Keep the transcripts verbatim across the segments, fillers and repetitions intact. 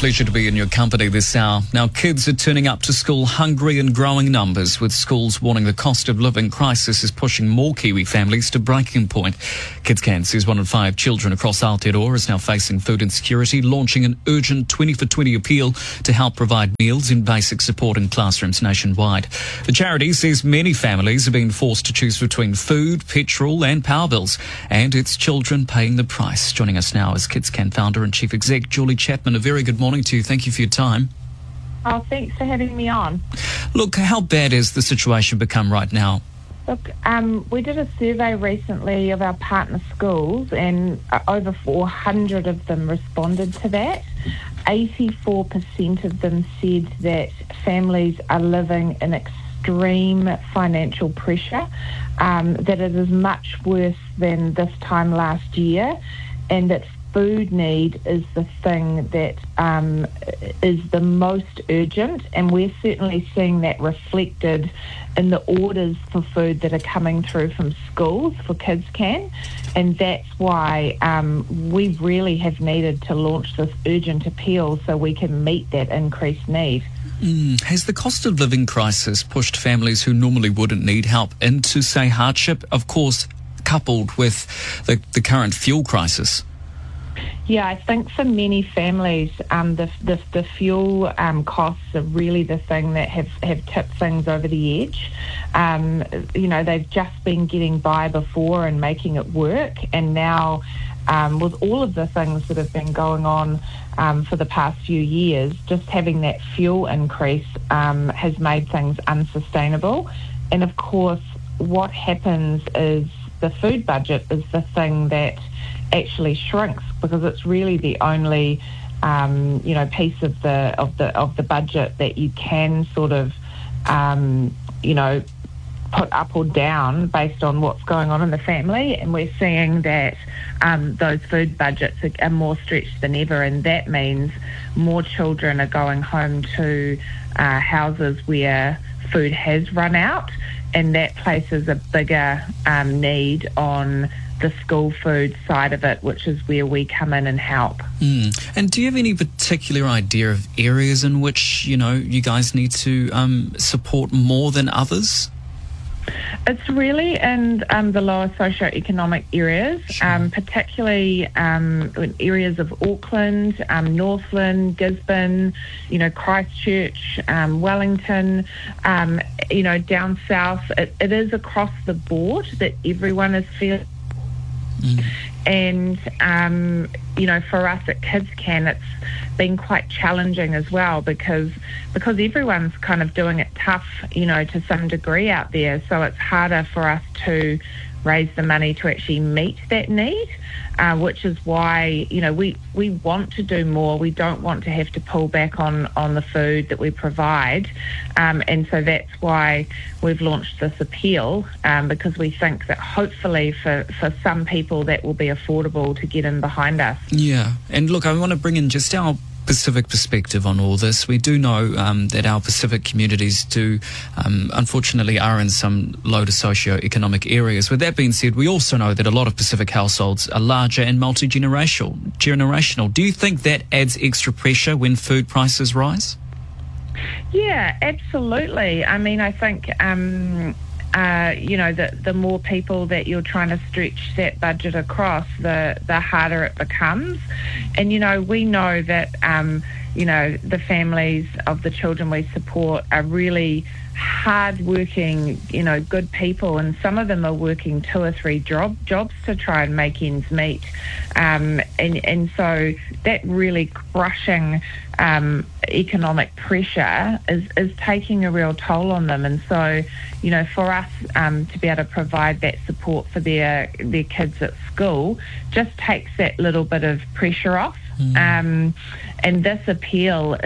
pleasure to be in your company this hour. Now, kids are turning up to school hungry in growing numbers, with schools warning the cost of living crisis is pushing more Kiwi families to breaking point. KidsCan says one in five children across Aotearoa is now facing food insecurity, launching an urgent twenty for twenty appeal to help provide meals and basic support in classrooms nationwide. The charity says many families are being forced to choose between food, petrol and power bills, and it's children paying the price. Joining us now is KidsCan founder and chief exec Julie Chapman. A very good morning to you. Thank you for your time. Oh, thanks for having me on. Look, how bad has the situation become right now? Look, um, we did a survey recently of our partner schools, and uh, over four hundred of them responded to that. eighty-four percent of them said that families are living in extreme financial pressure, um, that it is much worse than this time last year, and that food need is the thing that um, is the most urgent, and we're certainly seeing that reflected in the orders for food that are coming through from schools for KidsCan, and that's why um, we really have needed to launch this urgent appeal so we can meet that increased need. Mm. Has the cost of living crisis pushed families who normally wouldn't need help into, say, hardship, of course, coupled with the, the current fuel crisis? Yeah, I think for many families, um, the, the the fuel um, costs are really the thing that have, have tipped things over the edge. Um, you know, they've just been getting by before and making it work, and now um, with all of the things that have been going on um, for the past few years, just having that fuel increase um, has made things unsustainable. And of course, what happens is the food budget is the thing that actually shrinks, because it's really the only um, you know piece of the of the of the budget that you can sort of um, you know put up or down based on what's going on in the family. And we're seeing that um, those food budgets are, are more stretched than ever, and that means more children are going home to uh, houses where food has run out, and that places a bigger um, need on the school food side of it, which is where we come in and help. Mm. And do you have any particular idea of areas in which, you know, you guys need to um, support more than others? It's really in um, the lower socioeconomic areas, Sure. um, particularly um, in areas of Auckland, um, Northland, Gisborne, you know, Christchurch, um, Wellington, um, you know, down south. It, it is across the board that everyone is feeling. Mm. And, um, you know, for us at KidsCan, it's been quite challenging as well, because because everyone's kind of doing it tough, you know, to some degree out there. So it's harder for us to raise the money to actually meet that need, uh, which is why, you know, we, we want to do more. We don't want to have to pull back on, on the food that we provide. Um, and so that's why we've launched this appeal, um, because we think that hopefully for, for some people that will be affordable to get in behind us. Yeah. And look, I want to bring in just our Pacific perspective on all this. We do know um, that our Pacific communities do, um, unfortunately, are in some low to socio-economic areas. With that being said, we also know that a lot of Pacific households are larger and multi-generational. Generational. Do you think that adds extra pressure when food prices rise? Yeah, absolutely. I mean, I think um, uh, you know, the the more people that you're trying to stretch that budget across, the the harder it becomes. And, you know, we know that, um, you know, the families of the children we support are really hard-working, you know, good people, and some of them are working two or three job jobs to try and make ends meet. Um, and, and so that really crushing um, economic pressure is, is taking a real toll on them. And so, you know, for us um, to be able to provide that support for their their kids at school just takes that little bit of pressure off. Mm. Um, and this appeal is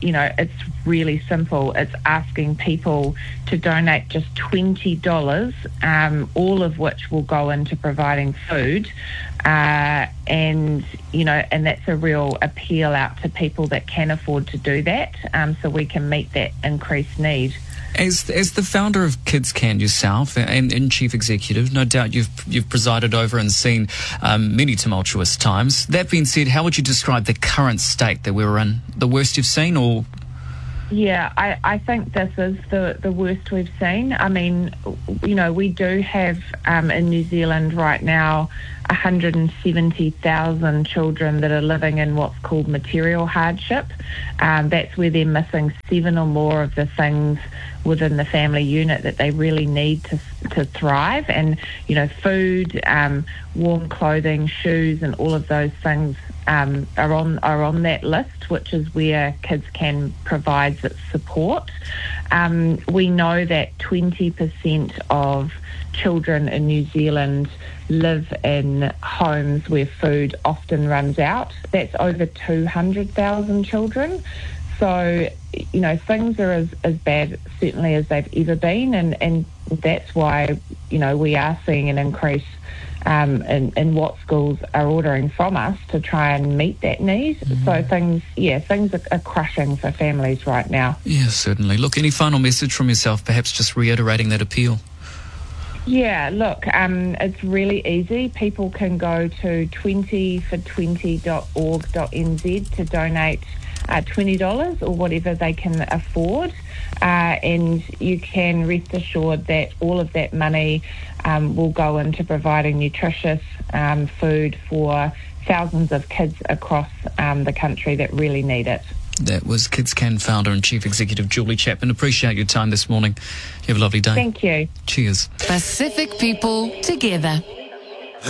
you know, it's really simple. It's asking people to donate just twenty dollars, um, all of which will go into providing food. Uh, and, you know, and that's a real appeal out to people that can afford to do that, um, so we can meet that increased need. As as the founder of Kids Can yourself and, and chief executive, no doubt you've you've presided over and seen um, many tumultuous times. That being said, how would you describe the current state that we're in? The worst you've seen, or? Yeah, I, I think this is the, the worst we've seen. I mean, you know, we do have um, in New Zealand right now one hundred seventy thousand children that are living in what's called material hardship. Um, that's where they're missing seven or more of the things within the family unit that they really need to to thrive. And, you know, food, um, warm clothing, shoes, and all of those things um, are on are on that list, which is where Kids Can provides its support. Um, we know that twenty percent of children in New Zealand live in homes where food often runs out. That's over two hundred thousand children. So, you know, things are as, as bad, certainly, as they've ever been, and, and that's why, you know, we are seeing an increase um, in, in what schools are ordering from us to try and meet that need. Mm-hmm. So things, yeah, things are, are crushing for families right now. Yeah, certainly. Look, any final message from yourself, perhaps just reiterating that appeal? Yeah, look, um, it's really easy. People can go to twenty for twenty dot org dot n z to donate Uh, twenty dollars or whatever they can afford, uh, and you can rest assured that all of that money um, will go into providing nutritious um, food for thousands of kids across um, the country that really need it. That was Kids Can founder and chief executive Julie Chapman. Appreciate your time this morning. You have a lovely day. Thank you. Cheers. Pacific people together.